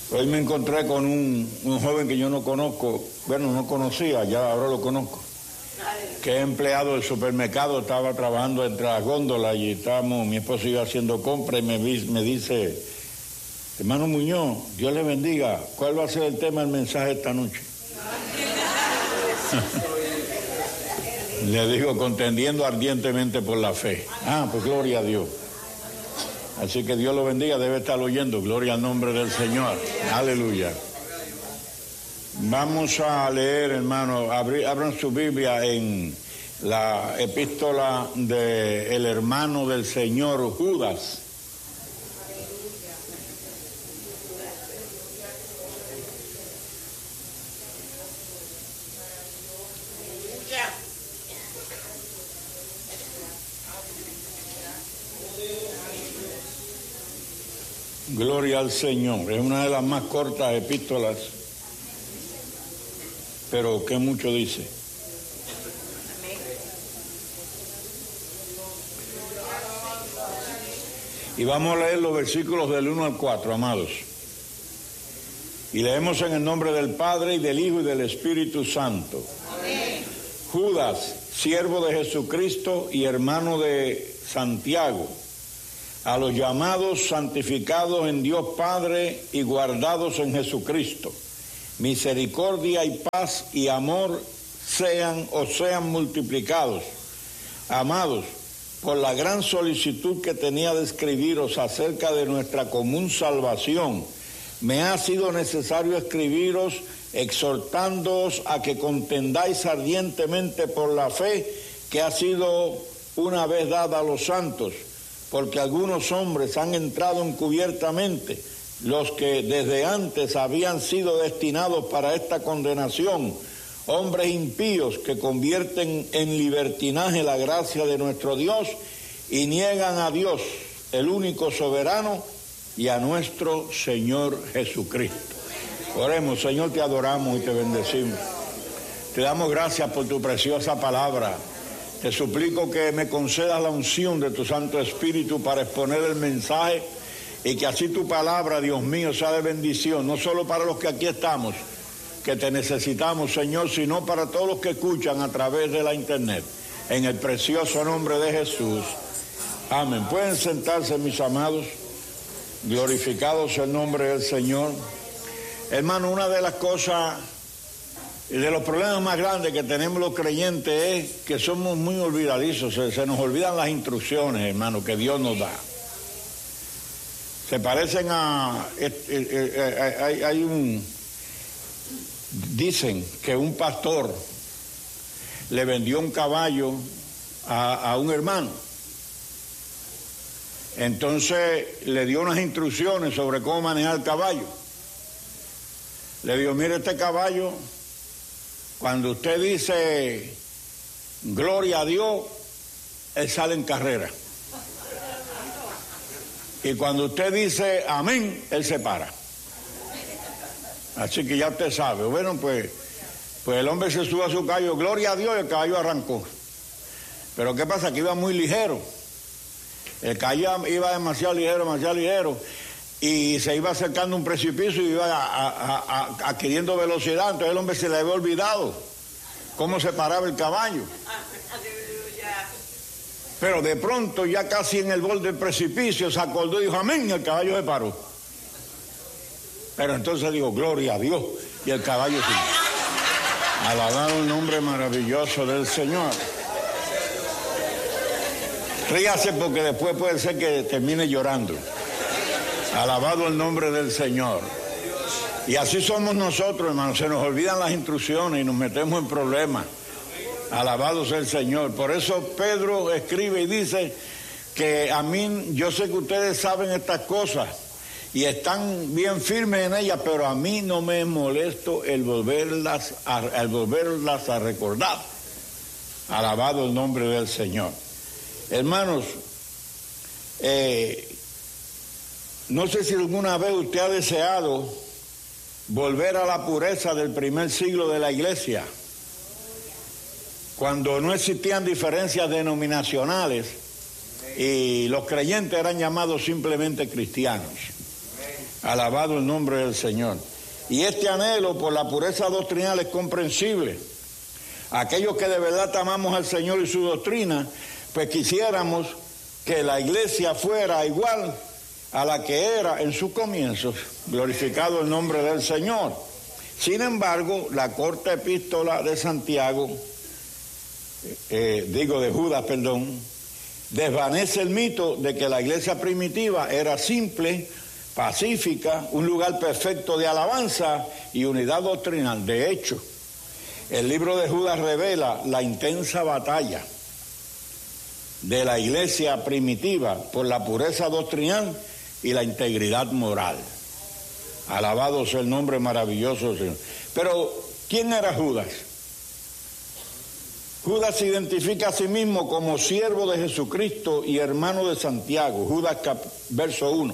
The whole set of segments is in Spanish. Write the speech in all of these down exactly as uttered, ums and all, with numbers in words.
Hoy me encontré con un, un joven que yo no conozco, bueno, no conocía, ya ahora lo conozco, que es empleado del supermercado, estaba trabajando entre las góndolas y estábamos, mi esposo iba haciendo compras y me, me dice, hermano Muñoz, Dios le bendiga, ¿cuál va a ser el tema del mensaje esta noche? Le digo, contendiendo ardientemente por la fe. Ah, pues gloria a Dios. Así que Dios lo bendiga, debe estar oyendo. Gloria al nombre del Señor. Aleluya. Vamos a leer, hermano, abran su Biblia en la epístola del hermano del Señor, Judas. Gloria al Señor. Es una de las más cortas epístolas, pero que mucho dice. Y vamos a leer los versículos del uno al cuatro, amados. Y leemos en el nombre del Padre, y del Hijo, y del Espíritu Santo. Amén. Judas, siervo de Jesucristo y hermano de Santiago, a los llamados, santificados en Dios Padre y guardados en Jesucristo, misericordia y paz y amor sean o sean multiplicados. Amados, por la gran solicitud que tenía de escribiros acerca de nuestra común salvación, me ha sido necesario escribiros exhortándoos a que contendáis ardientemente por la fe que ha sido una vez dada a los santos, porque algunos hombres han entrado encubiertamente, los que desde antes habían sido destinados para esta condenación, hombres impíos que convierten en libertinaje la gracia de nuestro Dios y niegan a Dios, el único soberano, y a nuestro Señor Jesucristo. Oremos. Señor, te adoramos y te bendecimos. Te damos gracias por tu preciosa palabra. Te suplico que me concedas la unción de tu Santo Espíritu para exponer el mensaje y que así tu palabra, Dios mío, sea de bendición, no solo para los que aquí estamos, que te necesitamos, Señor, sino para todos los que escuchan a través de la internet. En el precioso nombre de Jesús. Amén. Pueden sentarse, mis amados. Glorificado sea el nombre del Señor. Hermano, una de las cosas y de los problemas más grandes que tenemos los creyentes es que somos muy olvidadizos, se, se nos olvidan las instrucciones, hermano, que Dios nos da. Se parecen a... Eh, eh, eh, hay, hay un... Dicen que un pastor le vendió un caballo a, a un hermano. Entonces le dio unas instrucciones sobre cómo manejar el caballo. Le dijo, mire, este caballo, cuando usted dice gloria a Dios, él sale en carrera. Y cuando usted dice amén, él se para. Así que ya usted sabe. Bueno, pues, pues el hombre se sube a su caballo, gloria a Dios, y el caballo arrancó. Pero ¿qué pasa? Que iba muy ligero. El caballo iba demasiado ligero, demasiado ligero. Y se iba acercando a un precipicio y iba a, a, a, adquiriendo velocidad. Entonces el hombre se le había olvidado cómo se paraba el caballo. Pero de pronto, ya casi en el borde del precipicio, se acordó y dijo amén, y el caballo se paró. Pero entonces dijo gloria a Dios, y el caballo siguió. Alabado el nombre maravilloso del Señor. Ríase porque después puede ser que termine llorando. Alabado el nombre del Señor. Y así somos nosotros, hermanos. Se nos olvidan las instrucciones y nos metemos en problemas. Alabado sea el Señor. Por eso Pedro escribe y dice que a mí, yo sé que ustedes saben estas cosas y están bien firmes en ellas, pero a mí no me molesto el volverlas a, el volverlas a recordar. Alabado el nombre del Señor. Hermanos, eh, no sé si alguna vez usted ha deseado volver a la pureza del primer siglo de la iglesia, cuando no existían diferencias denominacionales y los creyentes eran llamados simplemente cristianos. Alabado el nombre del Señor. Y este anhelo por la pureza doctrinal es comprensible. Aquellos que de verdad amamos al Señor y su doctrina, pues quisiéramos que la iglesia fuera igual a la que era en sus comienzos. Glorificado el nombre del Señor. Sin embargo, la corta epístola de Santiago, eh, digo de Judas, perdón, desvanece el mito de que la iglesia primitiva era simple, pacífica, un lugar perfecto de alabanza y unidad doctrinal. De hecho, el libro de Judas revela la intensa batalla de la iglesia primitiva por la pureza doctrinal y la integridad moral. Alabado sea el nombre maravilloso del Señor. Pero, ¿quién era Judas? Judas se identifica a sí mismo como siervo de Jesucristo y hermano de Santiago. Judas cap- verso uno.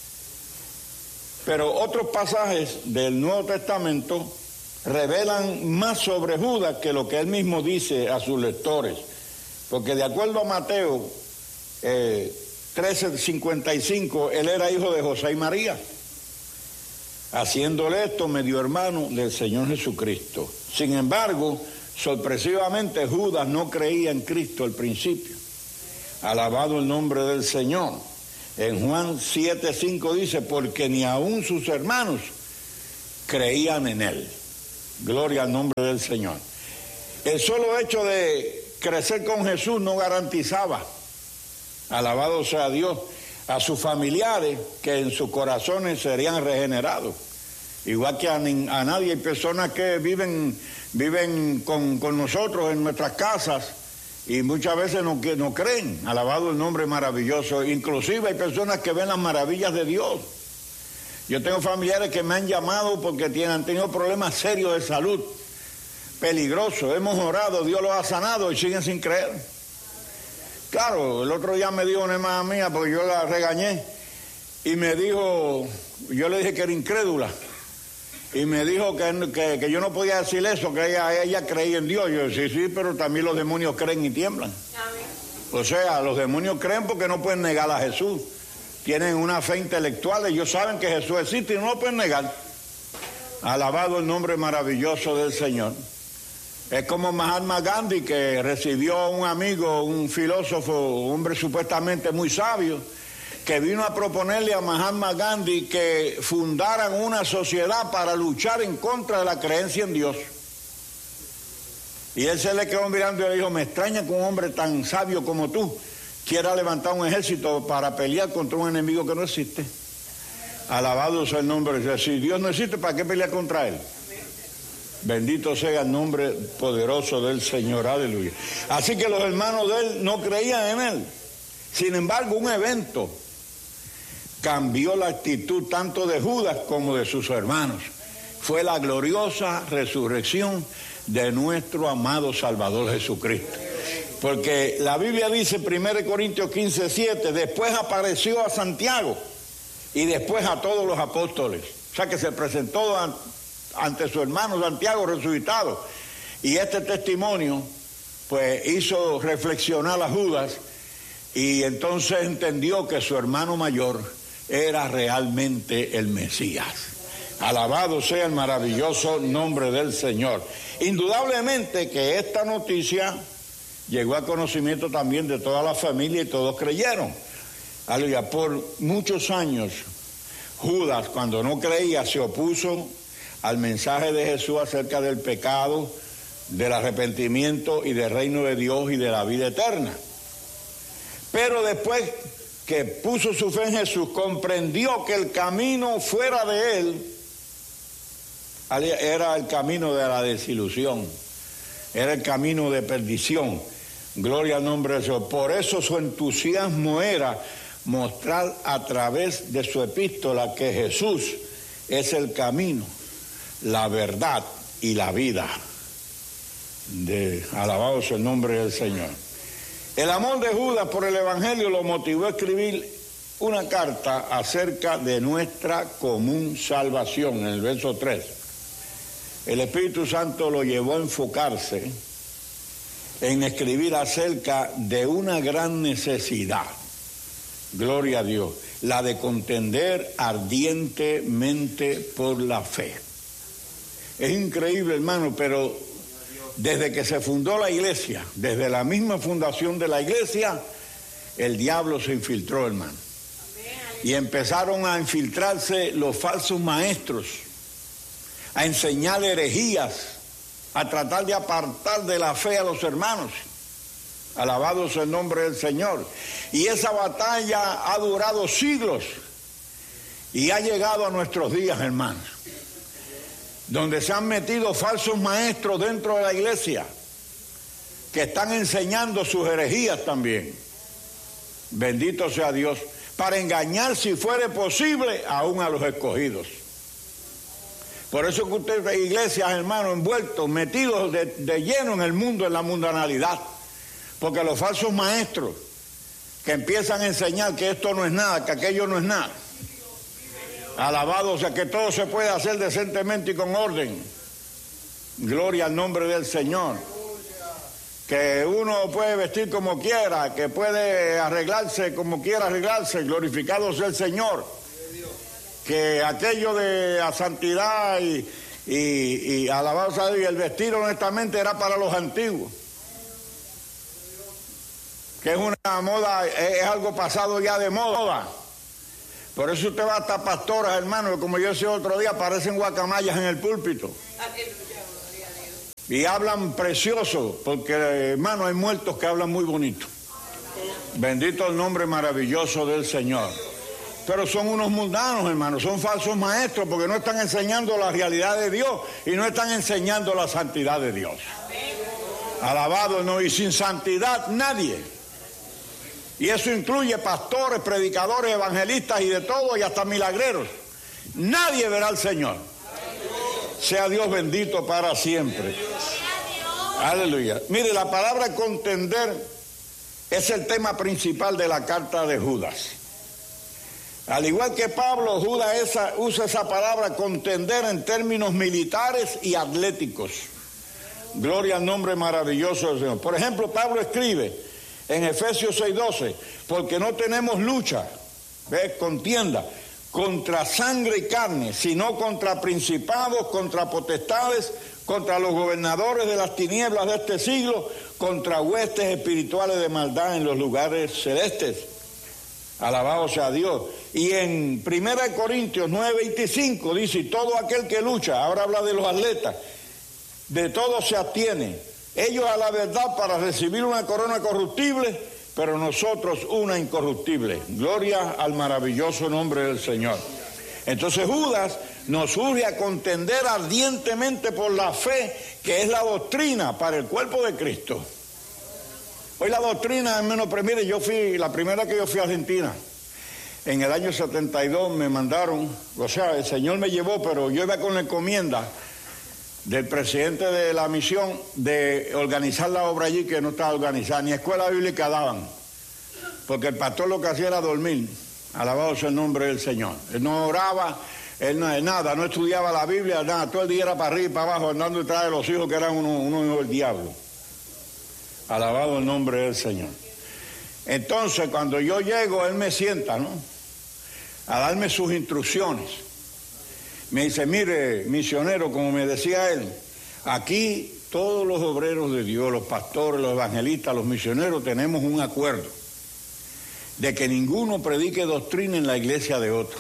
Pero otros pasajes del Nuevo Testamento revelan más sobre Judas que lo que él mismo dice a sus lectores. Porque de acuerdo a Mateo eh, trece cincuenta y cinco, él era hijo de José y María, haciéndole esto medio hermano del Señor Jesucristo. Sin embargo, sorpresivamente Judas no creía en Cristo al principio. Alabado el nombre del Señor. En Juan siete cinco dice, porque ni aun sus hermanos creían en él. Gloria al nombre del Señor. El solo hecho de crecer con Jesús no garantizaba, alabado sea Dios, a sus familiares que en sus corazones serían regenerados. Igual que a, ni, a nadie, hay personas que viven, viven con, con nosotros en nuestras casas y muchas veces no, que no creen, alabado el nombre maravilloso. Inclusive hay personas que ven las maravillas de Dios. Yo tengo familiares que me han llamado porque tienen, han tenido problemas serios de salud, peligrosos. Hemos orado, Dios los ha sanado y siguen sin creer. Claro, el otro día me dijo una hermana mía, porque yo la regañé, y me dijo, yo le dije que era incrédula, y me dijo que, que, que yo no podía decir eso, que ella, ella creía en Dios. Yo sí, sí, pero también los demonios creen y tiemblan. O sea, los demonios creen porque no pueden negar a Jesús. Tienen una fe intelectual, ellos saben que Jesús existe y no lo pueden negar. Alabado el nombre maravilloso del Señor. Es como Mahatma Gandhi, que recibió a un amigo, un filósofo, un hombre supuestamente muy sabio, que vino a proponerle a Mahatma Gandhi que fundaran una sociedad para luchar en contra de la creencia en Dios. Y él se le quedó mirando y le dijo, me extraña que un hombre tan sabio como tú quiera levantar un ejército para pelear contra un enemigo que no existe. Alabado sea el nombre de Dios. Si Dios no existe, ¿para qué pelear contra él? Bendito sea el nombre poderoso del Señor, aleluya. Así que los hermanos de él no creían en él. Sin embargo, un evento cambió la actitud tanto de Judas como de sus hermanos. Fue la gloriosa resurrección de nuestro amado Salvador Jesucristo. Porque la Biblia dice en primera Corintios quince siete, después apareció a Santiago y después a todos los apóstoles. O sea que se presentó a, ante su hermano Santiago resucitado. Y este testimonio pues hizo reflexionar a Judas y entonces entendió que su hermano mayor era realmente el Mesías. Alabado sea el maravilloso nombre del Señor. Indudablemente que esta noticia llegó a conocimiento también de toda la familia y todos creyeron. Aleluya. Por muchos años Judas, cuando no creía, se opuso al mensaje de Jesús acerca del pecado, del arrepentimiento y del reino de Dios y de la vida eterna. Pero después que puso su fe en Jesús, comprendió que el camino fuera de él era el camino de la desilusión, era el camino de perdición. Gloria al nombre de Dios. Por eso su entusiasmo era mostrar a través de su epístola que Jesús es el camino, la verdad y la vida. De, alabado sea el nombre del Señor. El amor de Judas por el Evangelio lo motivó a escribir una carta acerca de nuestra común salvación, en el verso tres. El Espíritu Santo lo llevó a enfocarse en escribir acerca de una gran necesidad. Gloria a Dios. la de contender ardientemente por la fe. Es increíble, hermano, pero desde que se fundó la iglesia, desde la misma fundación de la iglesia, el diablo se infiltró, hermano. Y empezaron a infiltrarse los falsos maestros, a enseñar herejías, a tratar de apartar de la fe a los hermanos. Alabado sea el nombre del Señor. Y esa batalla ha durado siglos y ha llegado a nuestros días, hermanos, donde se han metido falsos maestros dentro de la iglesia que están enseñando sus herejías también. Bendito sea Dios, para engañar, si fuere posible, aún a los escogidos. Por eso que ustedes, iglesias, hermanos, envueltos, metidos de, de lleno en el mundo, en la mundanalidad. Porque los falsos maestros que empiezan a enseñar que esto no es nada, que aquello no es nada. Alabado, o sea, que todo se puede hacer decentemente y con orden. Gloria al nombre del Señor. Que uno puede vestir como quiera, que puede arreglarse como quiera arreglarse, glorificado sea el Señor. Que aquello de la santidad y, y, y alabado sea Dios, y el vestir honestamente era para los antiguos. Que es una moda, es algo pasado ya de moda. Por eso usted va hasta pastoras, hermano, como yo decía otro día, parecen guacamayas en el púlpito. Y hablan precioso, porque, hermano, hay muertos que hablan muy bonito. Bendito el nombre maravilloso del Señor. Pero son unos mundanos, hermano, son falsos maestros, porque no están enseñando la realidad de Dios y no están enseñando la santidad de Dios. Alabado, no, y sin santidad nadie. Y eso incluye pastores, predicadores, evangelistas y de todo, y hasta milagreros. Nadie verá al Señor. Sea Dios bendito para siempre. Aleluya. Mire, la palabra contender es el tema principal de la carta de Judas. Al igual que Pablo, Judas esa, usa esa palabra contender en términos militares y atléticos. Gloria al nombre maravilloso del Señor. Por ejemplo, Pablo escribe en Efesios seis doce, porque no tenemos lucha, ¿ves? Contienda, contra sangre y carne, sino contra principados, contra potestades, contra los gobernadores de las tinieblas de este siglo, contra huestes espirituales de maldad en los lugares celestes. Alabado sea Dios. Y en primera de Corintios nueve veinticinco dice, todo aquel que lucha, ahora habla de los atletas, de todo se abstiene. Ellos a la verdad para recibir una corona corruptible, pero nosotros una incorruptible. Gloria al maravilloso nombre del Señor. Entonces Judas nos urge a contender ardientemente por la fe, que es la doctrina para el cuerpo de Cristo. Hoy la doctrina, hermano, pero mire, yo fui, la primera que yo fui a Argentina, en el año setenta y dos me mandaron, o sea, el Señor me llevó, pero yo iba con la encomienda del presidente de la misión de organizar la obra allí, que no estaba organizada, ni escuela bíblica daban, porque el pastor lo que hacía era dormir. Alabado sea el nombre del Señor. Él no oraba, él no, nada, no estudiaba la Biblia, nada, todo el día era para arriba y para abajo, andando detrás de los hijos que eran unos uno hijos del diablo. Alabado el nombre del Señor. Entonces, cuando yo llego, él me sienta, ¿no?, a darme sus instrucciones. Me dice, mire, misionero, como me decía él, aquí todos los obreros de Dios, los pastores, los evangelistas, los misioneros, tenemos un acuerdo de que ninguno predique doctrina en la iglesia de otro.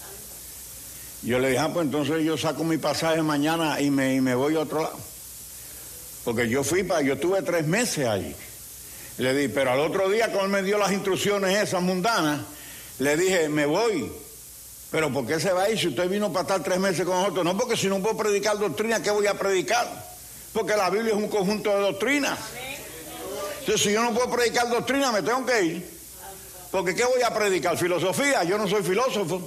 Yo le dije, ah, pues entonces yo saco mi pasaje mañana y me, y me voy a otro lado. Porque yo fui para, yo tuve tres meses allí. Le dije, pero al otro día, cuando él me dio las instrucciones esas mundanas, le dije, me voy. Pero ¿por qué se va a ir si usted vino para estar tres meses con nosotros? No, porque si no puedo predicar doctrina, ¿qué voy a predicar? Porque la Biblia es un conjunto de doctrinas. Entonces, si yo no puedo predicar doctrina, me tengo que ir. Porque ¿qué voy a predicar? ¿Filosofía? Yo no soy filósofo.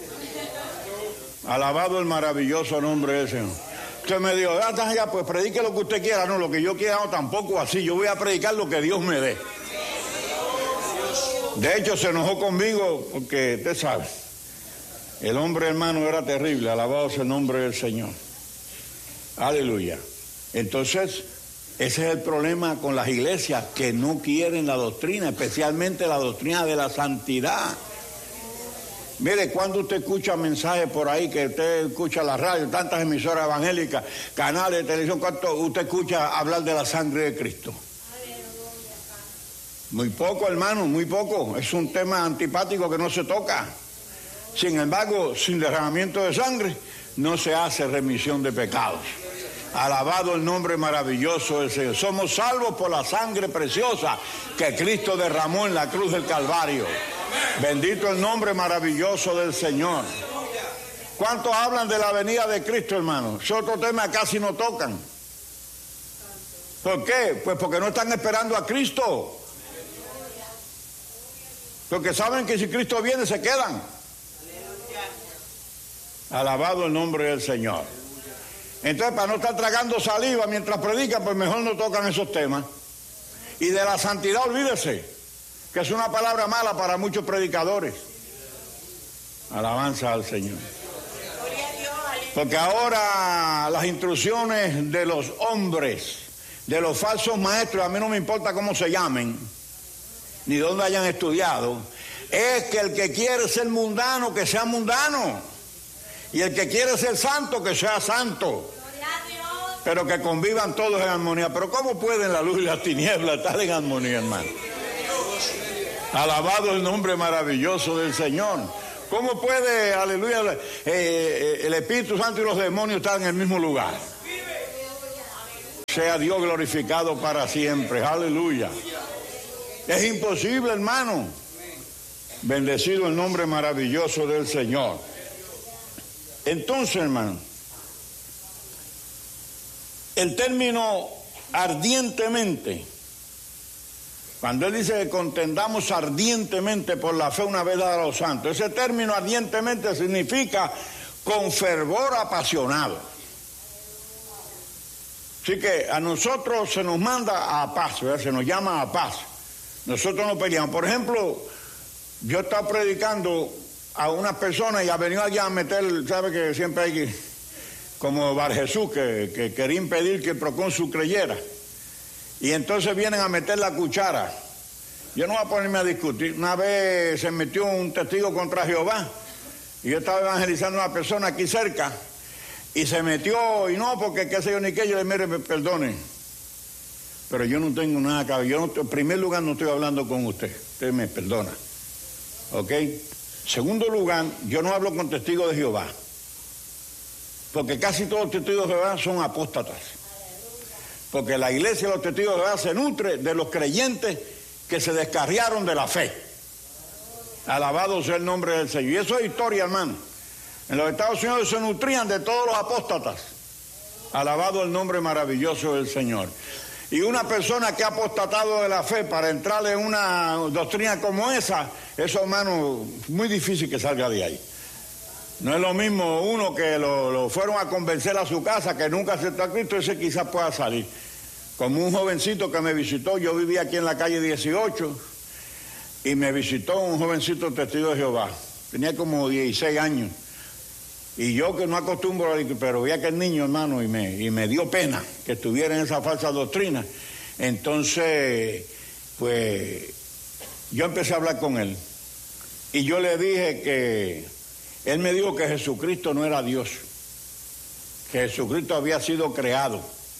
Alabado el maravilloso nombre del Señor. Usted me dijo, ah, ya, pues predique lo que usted quiera. No, lo que yo quiera no, tampoco así. Yo voy a predicar lo que Dios me dé. De hecho, se enojó conmigo porque, usted sabe, el hombre hermano era terrible. Alabado sea el nombre del Señor. Aleluya. Entonces, ese es el problema con las iglesias, que no quieren la doctrina, especialmente la doctrina de la santidad. Mire, cuando usted escucha mensajes por ahí, que usted escucha la radio, tantas emisoras evangélicas, canales de televisión, ¿cuánto usted escucha hablar de la sangre de Cristo? Muy poco, hermano, muy poco. Es un tema antipático que no se toca. Sin embargo, sin derramamiento de sangre no se hace remisión de pecados. Alabado el nombre maravilloso del Señor. Somos salvos por la sangre preciosa que Cristo derramó en la cruz del Calvario. Bendito el nombre maravilloso del Señor. ¿Cuántos hablan de la venida de Cristo, hermano? Es otro tema que casi no tocan. ¿Por qué? Pues porque no están esperando a Cristo. Porque saben que si Cristo viene se quedan. Alabado el nombre del Señor. Entonces, para no estar tragando saliva mientras predican, pues mejor no tocan esos temas. Y de la santidad olvídese, que es una palabra mala para muchos predicadores. Alabanza al Señor. Porque ahora las instrucciones de los hombres, de los falsos maestros, a mí no me importa cómo se llamen, ni dónde hayan estudiado, es que el que quiere ser mundano, que sea mundano. Y el que quiere ser santo, que sea santo. Pero que convivan todos en armonía. Pero ¿cómo pueden la luz y las tinieblas estar en armonía, hermano? Alabado el nombre maravilloso del Señor. ¿Cómo puede, aleluya, eh, eh, el Espíritu Santo y los demonios estar en el mismo lugar? Sea Dios glorificado para siempre. Aleluya. Es imposible, hermano. Bendecido el nombre maravilloso del Señor. Entonces, hermano, el término ardientemente, cuando él dice que contendamos ardientemente por la fe una vez dada a los santos, ese término ardientemente significa con fervor apasionado. Así que a nosotros se nos manda a paz, ¿verdad? Se nos llama a paz. Nosotros no peleamos. Por ejemplo, yo estaba predicando a unas personas y ha venido alguien a meter, sabe que siempre hay como Bar Jesús que, que quería impedir que el procónsul creyera, y entonces vienen a meter la cuchara. Yo no voy a ponerme a discutir. Una vez se metió un testigo contra Jehová y yo estaba evangelizando a una persona aquí cerca y se metió, y no, porque qué sé yo ni qué. Yo le mire, me perdone, pero yo no tengo nada que ver. Yo no, en primer lugar no estoy hablando con usted, usted me perdona, ¿ok? Segundo lugar, yo no hablo con testigos de Jehová, porque casi todos los testigos de Jehová son apóstatas. Porque la iglesia de los testigos de Jehová se nutre de los creyentes que se descarriaron de la fe. Alabado sea el nombre del Señor. Y eso es historia, hermano. En los Estados Unidos se nutrían de todos los apóstatas. Alabado el nombre maravilloso del Señor. Y una persona que ha apostatado de la fe para entrarle en una doctrina como esa, eso, hermano, es muy difícil que salga de ahí. No es lo mismo uno que lo, lo fueron a convencer a su casa, que nunca aceptó a Cristo, ese quizás pueda salir. Como un jovencito que me visitó, yo vivía aquí en la calle dieciocho, y me visitó un jovencito testigo de Jehová. Tenía como dieciséis años. Y yo que no acostumbro, pero vi a aquel niño, hermano, y me, y me dio pena que estuviera en esa falsa doctrina. Entonces, pues, yo empecé a hablar con él. Y yo le dije que, él me dijo que Jesucristo no era Dios, que Jesucristo había sido creado.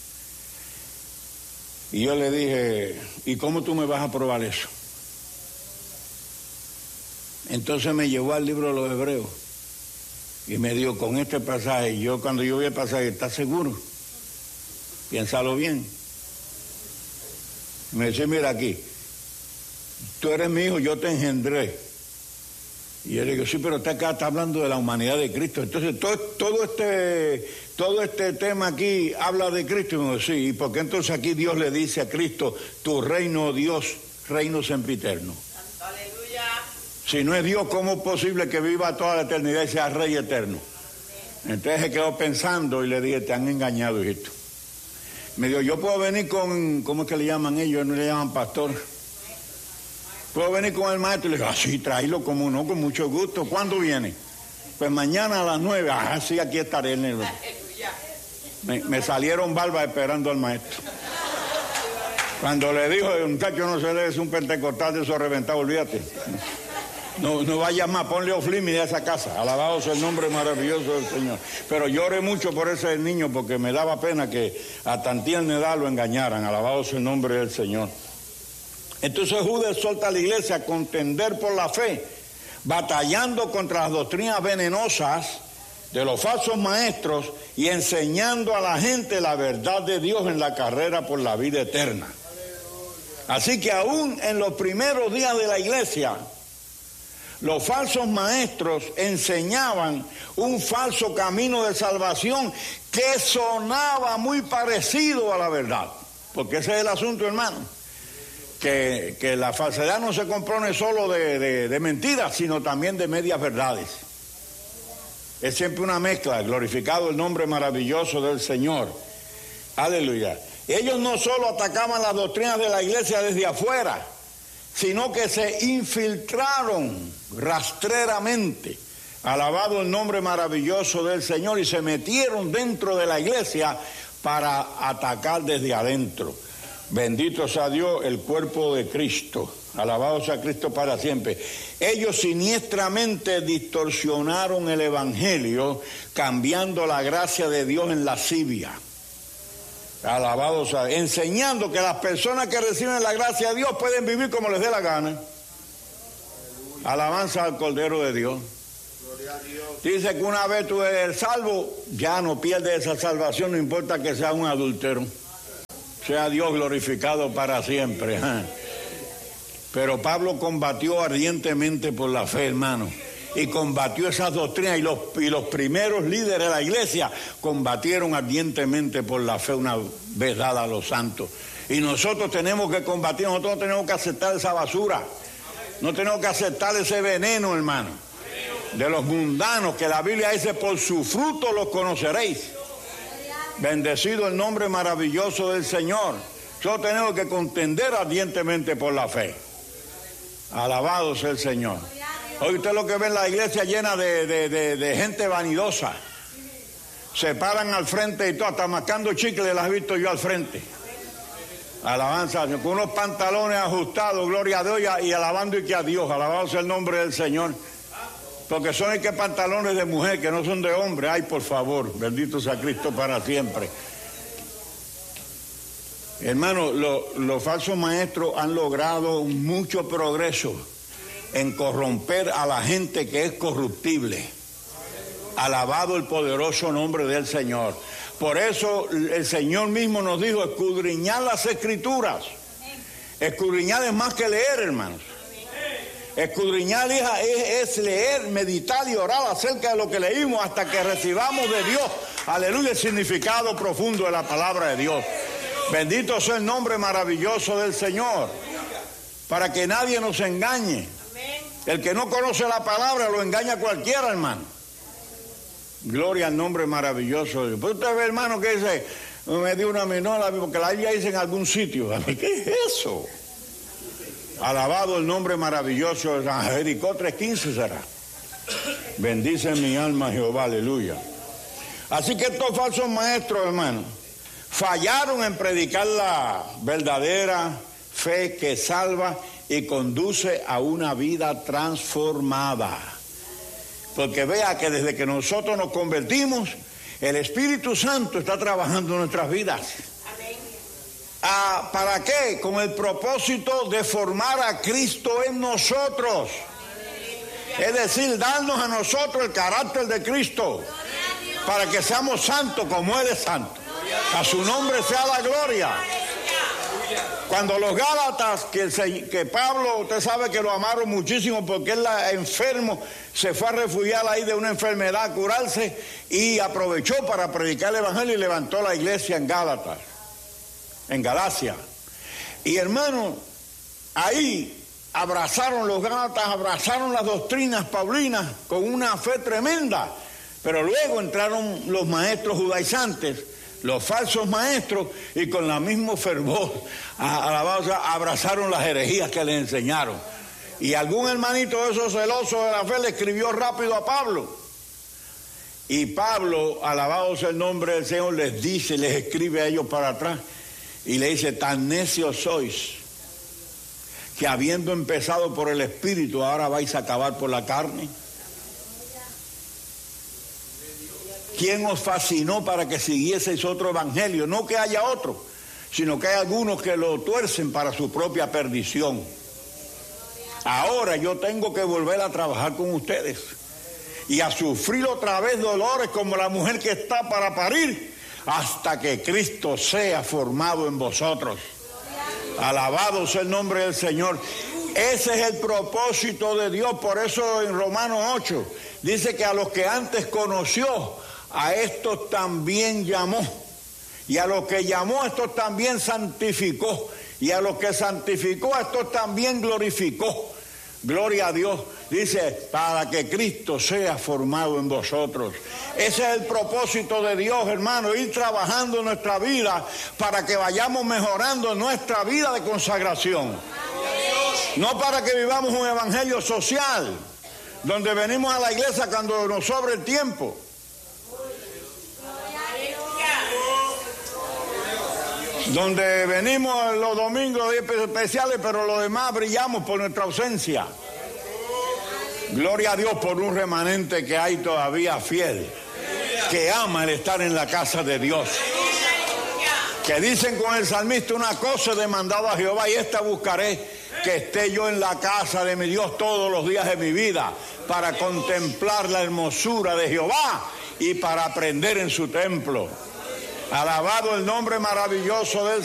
Y yo le dije, ¿y cómo tú me vas a probar eso? Entonces me llevó al libro de los Hebreos. Y me dijo, con este pasaje, yo cuando yo vi el pasaje, ¿estás seguro? Piénsalo bien. Me dice, mira aquí, tú eres mi hijo, yo te engendré. Y yo le digo, sí, pero usted acá está hablando de la humanidad de Cristo. Entonces, todo, todo, este, todo este tema aquí habla de Cristo. Y me digo, sí, ¿y por qué entonces aquí Dios le dice a Cristo, tu reino, Dios, reino sempiterno? Si no es Dios, ¿cómo es posible que viva toda la eternidad y sea Rey eterno? Entonces se quedó pensando y le dije, te han engañado, hijito. Me dijo, yo puedo venir con, ¿cómo es que le llaman ellos? No le llaman pastor. ¿Puedo venir con el maestro? Y le digo, ah, sí, tráelo, como no, con mucho gusto. ¿Cuándo viene? Pues mañana a las nueve. Ah, sí, aquí estaré en el... Me, me salieron barbas esperando al maestro. Cuando le dijo, el muchacho no se debe ser un pentecostal de esos reventados, olvídate. No, no vayas más, ponle oflimi a esa casa. Alabado sea el nombre maravilloso del Señor. Pero lloré mucho por ese niño porque me daba pena que a tan tierna edad lo engañaran. Alabado sea el nombre del Señor. Entonces Judas exhorta a la iglesia a contender por la fe, batallando contra las doctrinas venenosas de los falsos maestros y enseñando a la gente la verdad de Dios en la carrera por la vida eterna. Así que aún en los primeros días de la iglesia, los falsos maestros enseñaban un falso camino de salvación que sonaba muy parecido a la verdad. Porque ese es el asunto, hermano. Que, que la falsedad no se compone solo de, de, de mentiras, sino también de medias verdades. Es siempre una mezcla, glorificado el nombre maravilloso del Señor. Aleluya. Ellos no solo atacaban las doctrinas de la iglesia desde afuera, sino que se infiltraron rastreramente, alabado el nombre maravilloso del Señor, y se metieron dentro de la iglesia para atacar desde adentro. Bendito sea Dios, el cuerpo de Cristo. Alabado sea Cristo para siempre. Ellos siniestramente distorsionaron el evangelio, cambiando la gracia de Dios en lascivia. Alabado sea, enseñando que las personas que reciben la gracia de Dios pueden vivir como les dé la gana. Alabanza al Cordero de Dios. Dice que una vez tú eres salvo, ya no pierdes esa salvación, no importa que sea un adúltero. Sea Dios glorificado para siempre. Pero Pablo combatió ardientemente por la fe, hermano, y combatió esas doctrinas, y los, y los primeros líderes de la iglesia combatieron ardientemente por la fe una vez dada a los santos. Y nosotros tenemos que combatir, nosotros no tenemos que aceptar esa basura, no tenemos que aceptar ese veneno, hermano, de los mundanos, que la Biblia dice, por su fruto los conoceréis. Bendecido el nombre maravilloso del Señor. Nosotros tenemos que contender ardientemente por la fe. Alabado sea el Señor. Hoy usted lo que ve en la iglesia llena de, de, de, de gente vanidosa. Se paran al frente y todo, hasta mascando chicle las he visto yo al frente. Alabanza, con unos pantalones ajustados, gloria a Dios, y alabando y que a Dios. Alabado sea el nombre del Señor. Porque son el que pantalones de mujer, que no son de hombre. Ay, por favor, bendito sea Cristo para siempre. Hermano, lo, los falsos maestros han logrado mucho progreso en corromper a la gente que es corruptible. Alabado el poderoso nombre del Señor. Por eso el Señor mismo nos dijo, escudriñar las Escrituras. Escudriñar es más que leer, hermanos. Escudriñar, hija, es, es leer, meditar y orar acerca de lo que leímos hasta que recibamos de Dios, aleluya, el significado profundo de la palabra de Dios. Bendito sea el nombre maravilloso del Señor, para que nadie nos engañe. El que no conoce la palabra lo engaña cualquiera, hermano. Gloria al nombre maravilloso de Dios. Pues usted ve, hermano, que dice, me dio una menor, porque la Biblia dice en algún sitio. ¿Qué es eso? Alabado el nombre maravilloso de San Jericó tres quince será. Bendice mi alma Jehová, aleluya. Así que estos falsos maestros, hermano, fallaron en predicar la verdadera fe que salva y conduce a una vida transformada. Porque vea que desde que nosotros nos convertimos, el Espíritu Santo está trabajando en nuestras vidas. Ah, ¿para qué? Con el propósito de formar a Cristo en nosotros. Es decir, darnos a nosotros el carácter de Cristo, para que seamos santos como Él es santo. A su nombre sea la gloria. Cuando los Gálatas, que, el, que Pablo, usted sabe que lo amaron muchísimo porque él enfermo, se fue a refugiar ahí de una enfermedad, a curarse, y aprovechó para predicar el evangelio y levantó la iglesia en Gálatas, en Galacia. Y hermano, ahí abrazaron los Gálatas, abrazaron las doctrinas paulinas con una fe tremenda, pero luego entraron los maestros judaizantes, los falsos maestros, y con el mismo fervor alabados, abrazaron las herejías que les enseñaron. Y algún hermanito de esos celosos de la fe le escribió rápido a Pablo. Y Pablo, alabado sea el nombre del Señor, les dice, les escribe a ellos para atrás, y le dice, tan necios sois, que habiendo empezado por el Espíritu, ahora vais a acabar por la carne? ¿Quién os fascinó para que siguieseis otro evangelio? No que haya otro, sino que hay algunos que lo tuercen para su propia perdición. Ahora yo tengo que volver a trabajar con ustedes y a sufrir otra vez dolores como la mujer que está para parir, hasta que Cristo sea formado en vosotros. Alabado sea el nombre del Señor. Ese es el propósito de Dios. Por eso en Romanos ocho dice que a los que antes conoció, a estos también llamó. Y a los que llamó, a estos también santificó. Y a los que santificó, a estos también glorificó. Gloria a Dios. Dice, para que Cristo sea formado en vosotros. Ese es el propósito de Dios, hermano, ir trabajando en nuestra vida para que vayamos mejorando nuestra vida de consagración. No para que vivamos un evangelio social, donde venimos a la iglesia cuando nos sobra el tiempo. Donde venimos los domingos especiales, pero los demás brillamos por nuestra ausencia. Gloria a Dios por un remanente que hay todavía fiel, que ama el estar en la casa de Dios. Que dicen con el salmista, una cosa he demandado a Jehová y esta buscaré, que esté yo en la casa de mi Dios todos los días de mi vida, para contemplar la hermosura de Jehová y para aprender en su templo. Alabado el nombre maravilloso del